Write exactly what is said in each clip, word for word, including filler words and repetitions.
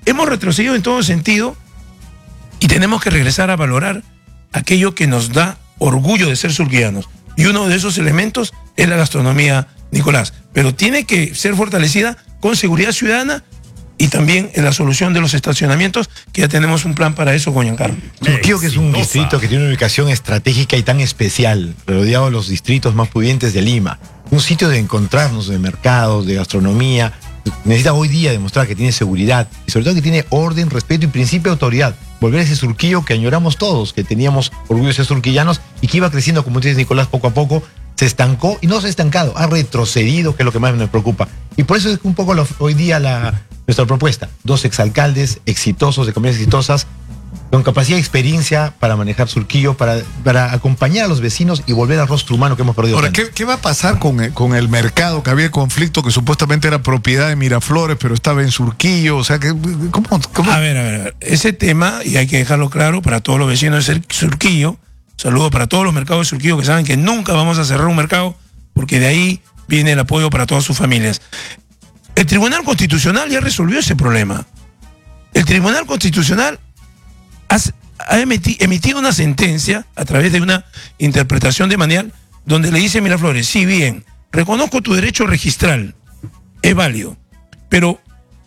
hemos retrocedido en todo sentido y tenemos que regresar a valorar aquello que nos da orgullo de ser surquillanos. Y uno de esos elementos es la gastronomía, Nicolás. Pero tiene que ser fortalecida con seguridad ciudadana y también en la solución de los estacionamientos, que ya tenemos un plan para eso con Giancarlo. Surquillo, que es un distrito que tiene una ubicación estratégica y tan especial, rodeado de los distritos más pudientes de Lima. Un sitio de encontrarnos, de mercados, de gastronomía. Necesita hoy día demostrar que tiene seguridad y sobre todo que tiene orden, respeto y principio de autoridad. Volver a ese Surquillo que añoramos todos, que teníamos orgullo de ser surquillanos y que iba creciendo, como dices, Nicolás, poco a poco. Se estancó y no se ha estancado, ha retrocedido, que es lo que más nos preocupa. Y por eso es un poco lo, hoy día la, nuestra propuesta. Dos exalcaldes exitosos, de comunidades exitosas, con capacidad y experiencia para manejar Surquillo, para, para acompañar a los vecinos y volver al rostro humano que hemos perdido. Ahora, ¿qué, ¿qué va a pasar con el, con el mercado? Que había conflicto, que supuestamente era propiedad de Miraflores, pero estaba en Surquillo. O sea, que, ¿cómo, cómo? A ver, a ver, a ver. Ese tema, y hay que dejarlo claro para todos los vecinos de Surquillo. Saludo para todos los mercados de Surquillo que saben que nunca vamos a cerrar un mercado, porque de ahí viene el apoyo para todas sus familias. El Tribunal Constitucional ya resolvió ese problema. El Tribunal Constitucional ha emitido una sentencia a través de una interpretación de Manial, donde le dice a Miraflores: sí, bien, reconozco tu derecho registral, es válido, pero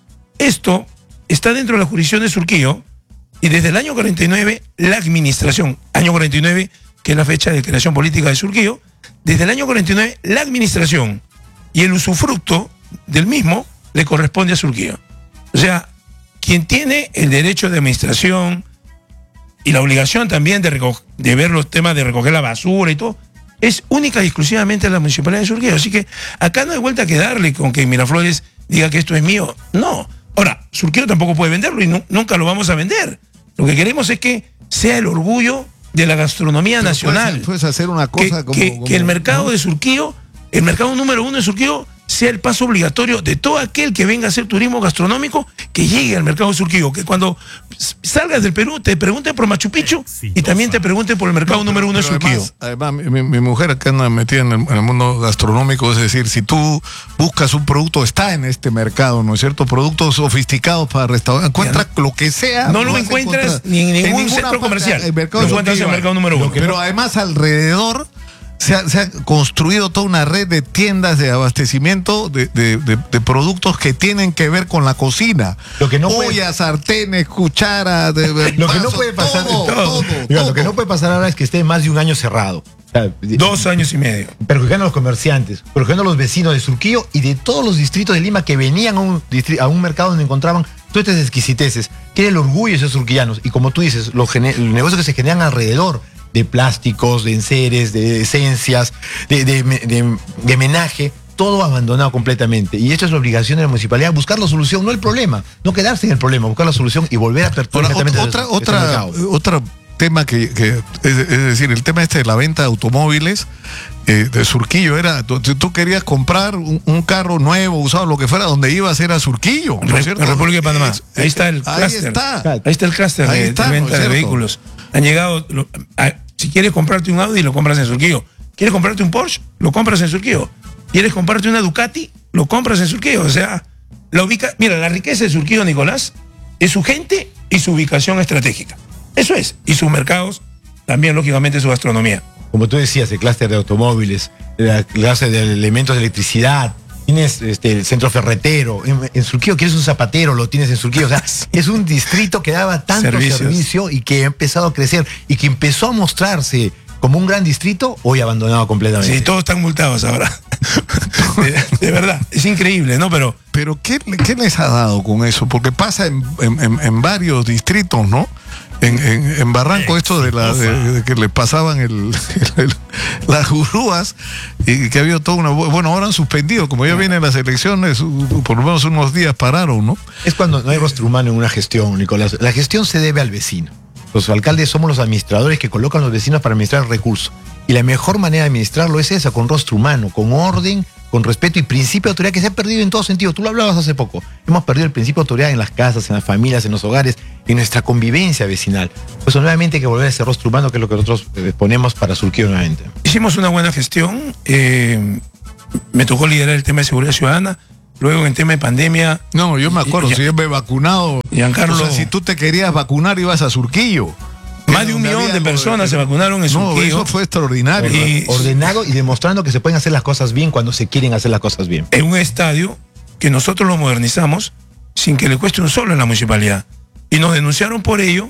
esto está dentro de la jurisdicción de Surquillo. Y desde el año cuarenta y nueve, la administración, año cuarenta y nueve, que es la fecha de creación política de Surquillo, desde el año cuarenta y nueve, la administración y el usufructo del mismo le corresponde a Surquillo. O sea, quien tiene el derecho de administración y la obligación también de, de ver los temas de recoger la basura y todo, es única y exclusivamente la municipalidad de Surquillo. Así que acá no hay vuelta que darle con que Miraflores diga que esto es mío. No. Ahora, Surquillo tampoco puede venderlo y no, nunca lo vamos a vender. Lo que queremos es que sea el orgullo de la gastronomía Pero nacional. Puedes, puedes hacer una cosa que, como, que, como, que el mercado ¿no? de Surquillo, el mercado número uno de Surquillo, sea el paso obligatorio de todo aquel que venga a hacer turismo gastronómico, que llegue al mercado de Surquillo, que cuando salgas del Perú te pregunten por Machu Picchu y también te pregunten por el mercado No, número pero, uno de pero Surquillo. Además, además mi, mi mujer acá anda metida en el, en el mundo gastronómico, es decir, si tú buscas un producto, está en este mercado, ¿no es cierto? Productos sofisticados para restaurantes, encuentras no, lo que sea. No lo encuentras ni en ningún en centro comercial. El mercado lo encuentras en el mercado número uno. Pero además alrededor Se ha, se ha construido toda una red de tiendas de abastecimiento de, de, de, de productos que tienen que ver con la cocina. Lo que no Ollas, puede... sartenes, cucharas, de, de lo que no vasos, puede pasar, todo, todo, todo, Diga, todo. Lo que no puede pasar ahora es que esté más de un año cerrado. O sea, Dos años y medio. Perjudicando a los comerciantes, perjudicando a los vecinos de Surquillo y de todos los distritos de Lima que venían a un, a un mercado donde encontraban todas estas exquisiteces, que era el orgullo de ser surquillanos. Y como tú dices, los, los negocios que se generan alrededor de plásticos, de enseres, de esencias, de, de, de, de menaje, todo abandonado completamente. Y esto es la obligación de la municipalidad, buscar la solución, no el problema, no quedarse en el problema, buscar la solución y volver a aperturar. Ahora, otra, otra, otra tema que, que es, es decir, el tema este de la venta de automóviles eh, de Surquillo era, tú, tú querías comprar un, un carro nuevo, usado, lo que fuera, donde ibas era Surquillo, ¿no es cierto? En República de Panamá. Es, ahí está el ahí clúster. Está. Ahí está el clúster de, está, de venta ¿no es de cierto? vehículos. Han llegado, lo, a, si quieres comprarte un Audi, lo compras en Surquillo. ¿Quieres comprarte un Porsche? Lo compras en Surquillo. ¿Quieres comprarte una Ducati? Lo compras en Surquillo. O sea, la ubica... Mira, la riqueza de Surquillo, Nicolás, es su gente y su ubicación estratégica. Eso es. Y sus mercados, también, lógicamente, su gastronomía. Como tú decías, el clúster de automóviles, el clúster de elementos de electricidad, tienes este, el centro ferretero, en, en Surquillo quieres un zapatero, lo tienes en Surquillo. O sea, es un distrito que daba tanto Servicios. servicio y que ha empezado a crecer y que empezó a mostrarse como un gran distrito, hoy abandonado completamente. Sí, todos están multados ahora. de, de verdad, es increíble, ¿no? Pero, Pero ¿qué, ¿qué les ha dado con eso? Porque pasa en, en, en varios distritos, ¿no? En, en, en Barranco esto de, la, de, de que le pasaban el, el, el, las grúas y que había toda una... Bueno, ahora han suspendido, como ya vienen las elecciones, por lo menos unos días pararon, ¿no? Es cuando no hay rostro humano en una gestión, Nicolás. La gestión se debe al vecino. Los alcaldes somos los administradores que colocan a los vecinos para administrar el recurso. Y la mejor manera de administrarlo es esa, con rostro humano, con orden, con respeto y principio de autoridad que se ha perdido en todo sentido. Tú lo hablabas hace poco. Hemos perdido el principio de autoridad en las casas, en las familias, en los hogares, en nuestra convivencia vecinal. Por eso nuevamente hay que volver a ese rostro humano que es lo que nosotros eh, ponemos para Surquillo nuevamente. hicimos una buena gestión. Eh, me tocó liderar el tema de seguridad ciudadana. Luego en tema de pandemia... No, yo me acuerdo, Ya. si yo me he vacunado Giancarlo. O sea, si tú te querías vacunar, ibas a Surquillo. Más de un millón de personas se vacunaron en Surquillo. No, eso fue extraordinario. Y- Ordenado y demostrando que se pueden hacer las cosas bien cuando se quieren hacer las cosas bien. En un estadio que nosotros lo modernizamos sin que le cueste un solo en la municipalidad. Y nos denunciaron por ello.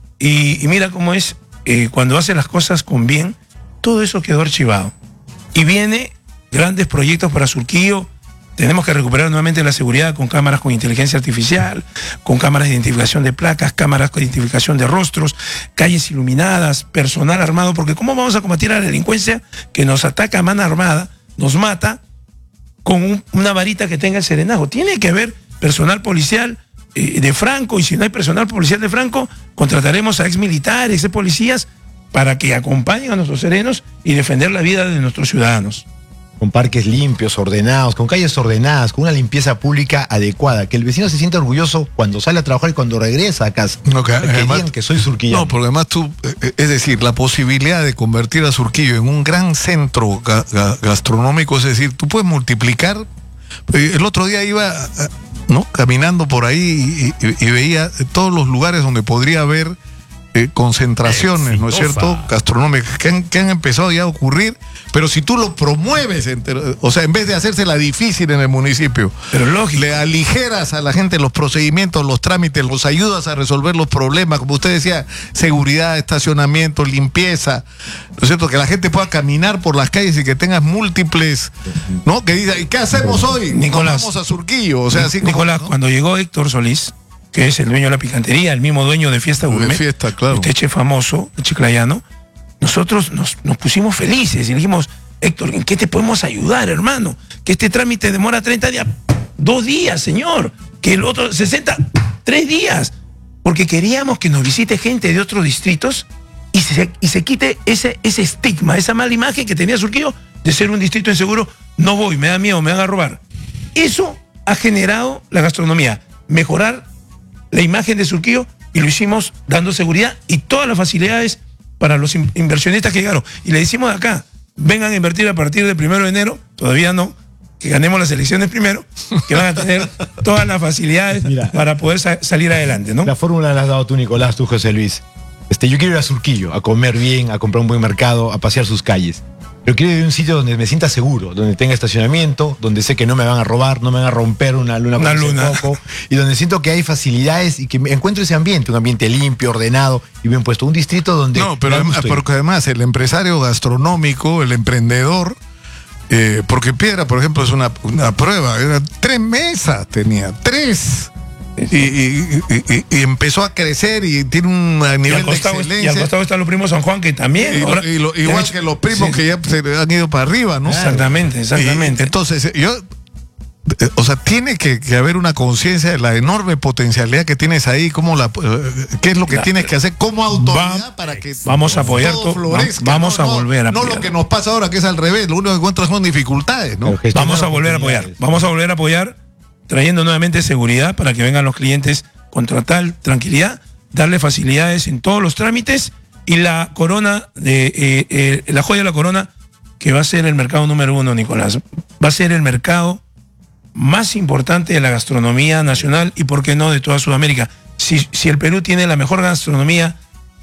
Y, y mira cómo es, eh, cuando hace las cosas con bien, todo eso quedó archivado. Y viene grandes proyectos para Surquillo. Tenemos que recuperar nuevamente la seguridad con cámaras con inteligencia artificial, con cámaras de identificación de placas, cámaras de identificación de rostros, calles iluminadas, personal armado, porque ¿cómo vamos a combatir a la delincuencia que nos ataca a mano armada, nos mata con un- una varita que tenga el serenajo? Tiene que haber personal policial eh, de Franco, y si no hay personal policial de Franco, contrataremos a ex militares, ex policías, para que acompañen a nuestros serenos y defender la vida de nuestros ciudadanos. Con parques limpios, ordenados, con calles ordenadas, con una limpieza pública adecuada, que el vecino se sienta orgulloso cuando sale a trabajar y cuando regresa a casa. No, que que además- digan que soy surquillano. No, porque además tú, eh, es decir, la posibilidad de convertir a Surquillo en un gran centro ga- ga- gastronómico, es decir, tú puedes multiplicar. Eh, El otro día iba, eh, ¿no?, caminando por ahí y, y- y veía todos los lugares donde podría haber eh, concentraciones, ¿no es Exitosa. cierto?, gastronómicas, que han, que han empezado ya a ocurrir, pero si tú lo promueves, enter- o sea, en vez de hacérsela difícil en el municipio, Pero lógico. le aligeras a la gente los procedimientos, los trámites, los ayudas a resolver los problemas, como usted decía, seguridad, estacionamiento, limpieza, ¿no es cierto?, que la gente pueda caminar por las calles y que tengas múltiples, ¿no?, que diga, ¿y qué hacemos hoy? Nicolás. Nos vamos a Surquillo, o sea, así como, Nicolás, ¿no?, cuando llegó Héctor Solís, que es el dueño de la picantería, el mismo dueño de Fiesta de Gourmet, fiesta, claro. este che famoso, el chiclayano, nosotros nos, nos pusimos felices y le dijimos, Héctor, ¿en qué te podemos ayudar, hermano? Que este trámite demora treinta días, dos días, señor, que el otro sesenta, tres días, porque queríamos que nos visite gente de otros distritos y se, y se quite ese, ese estigma, esa mala imagen que tenía Surquillo de ser un distrito inseguro. No voy, me da miedo, me van a robar. Eso ha generado la gastronomía, mejorar la imagen de Surquillo, y lo hicimos dando seguridad y todas las facilidades para los in- inversionistas que llegaron. Y le decimos de acá, vengan a invertir a partir del primero de enero, todavía no, que ganemos las elecciones primero, que van a tener todas las facilidades Mira. para poder sa- salir adelante, ¿no? La fórmula la has dado tú, Nicolás, tú, José Luis. Este, yo quiero ir a Surquillo, a comer bien, a comprar un buen mercado, a pasear sus calles. Pero quiero ir a un sitio donde me sienta seguro, donde tenga estacionamiento, donde sé que no me van a robar, no me van a romper una luna Una con ese luna. coco, y donde siento que hay facilidades y que me encuentro ese ambiente, un ambiente limpio, ordenado y bien puesto. Un distrito donde... No, pero da además, gusto ir. porque además el empresario gastronómico, el emprendedor, eh, porque Piedra, por ejemplo, es una, una prueba, era tres mesas tenía, tres. Y, y- y- y- y empezó a crecer y tiene un Y nivel al, de costado, y excelencia. al costado están los primos San Juan, que también. Y lo- ahora- y lo- que han igual hecho- que los primos Sí. que ya se han ido para arriba, ¿no? Exactamente, exactamente. Y entonces, yo, eh, o sea, tiene que, que haber una conciencia de la enorme potencialidad que tienes ahí, cómo la, eh, qué es lo que La- tienes que hacer como autoridad Va- para que vamos a apoyar todo todo, florezca, vamos ¿no? a No- volver a no apoyar. lo que nos pasa ahora, que es al revés, lo único que encuentras son dificultades, ¿no? Pero gestionar Vamos a volver a apoyar, oportunidades. vamos a volver a apoyar, trayendo nuevamente seguridad para que vengan los clientes con total tranquilidad, darle facilidades en todos los trámites, y la corona, de, eh, eh, la joya de la corona, que va a ser el mercado número uno, Nicolás, va a ser el mercado más importante de la gastronomía nacional y, por qué no, de toda Sudamérica. Si, si el Perú tiene la mejor gastronomía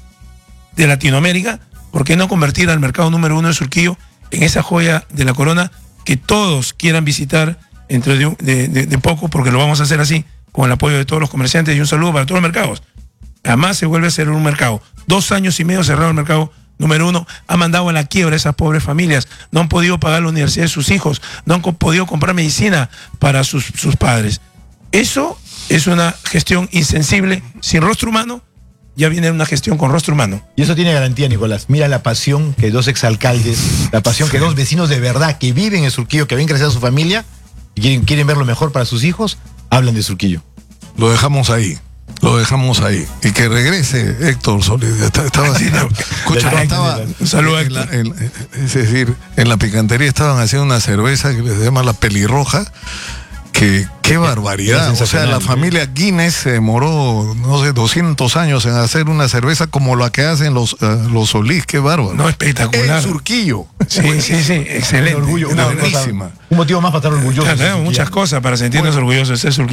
de Latinoamérica, ¿por qué no convertir al mercado número uno de Surquillo en esa joya de la corona que todos quieran visitar dentro de, un- de- de- de poco, porque lo vamos a hacer así, con el apoyo de todos los comerciantes, y un saludo para todos los mercados? Además se vuelve a ser un mercado. Dos años y medio cerrado el mercado número uno, ha mandado a la quiebra a esas pobres familias, no han podido pagar la universidad de sus hijos, no han co- podido comprar medicina para sus, sus padres. Eso es una gestión insensible, sin rostro humano. Ya viene una gestión con rostro humano. Y eso tiene garantía, Nicolás. Mira la pasión que dos exalcaldes, la pasión que dos vecinos de verdad que viven en Surquillo, que ven crecer a su familia y quieren, quieren ver lo mejor para sus hijos, hablan de Surquillo. Lo dejamos ahí. Lo dejamos ahí. Y que regrese Héctor Solís. Está- Estaba haciendo. Escucha, Héctor, estaba. un saludo a en la- Héctor. en- es decir, en la picantería estaban haciendo una cerveza que se llama la pelirroja. Que qué barbaridad. Era O sea, sensacional, la ¿no? familia Guinness se demoró, no sé, doscientos años en hacer una cerveza como la que hacen los, eh, los Solís. Qué bárbaro. No, espectacular. En Surquillo. Sí, sí, sí, excelente. Un orgullo, una buenísima. cosa- un motivo más para estar orgulloso. Claro, tenemos muchas cosas para sentirnos orgullosos de ser surquillano.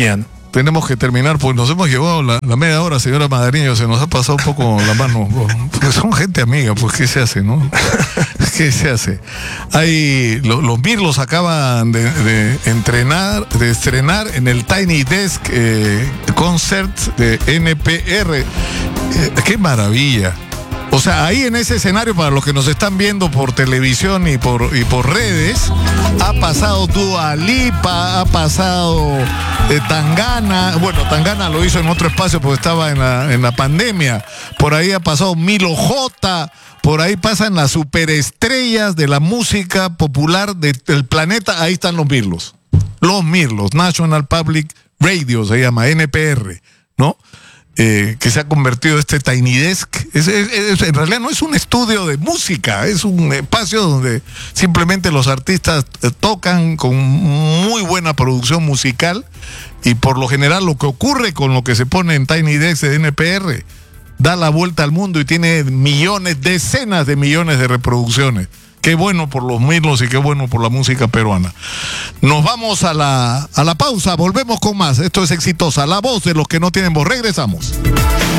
tenemos que terminar, pues nos hemos llevado la, la media hora, señora Madariño, se nos ha pasado un poco la mano, porque son gente amiga, pues ¿qué se hace, no? ¿Qué se hace? Hay, lo, los Mirlos acaban de, de entrenar, de estrenar en el Tiny Desk eh, Concert de N P R. Eh, ¡Qué maravilla! O sea, ahí en ese escenario, para los que nos están viendo por televisión y por, y por redes, ha pasado Dua Lipa, ha pasado eh, Tangana. Bueno, Tangana lo hizo en otro espacio porque estaba en la, en la pandemia. Por ahí ha pasado Milo J. Por ahí pasan las superestrellas de la música popular de, del planeta. Ahí están los Mirlos. Los Mirlos, National Public Radio se llama, N P R, ¿no? Eh, que se ha convertido este Tiny Desk. Es, es, es, en realidad no es un estudio de música, es un espacio donde simplemente los artistas eh, tocan con muy buena producción musical, y por lo general lo que ocurre con lo que se pone en Tiny Desk de N P R da la vuelta al mundo y tiene millones, decenas de millones de reproducciones. Qué bueno por los Mirlos y qué bueno por la música peruana. Nos vamos a la, a la pausa, volvemos con más. Esto es Exitosa, la voz de los que no tienen voz. Regresamos.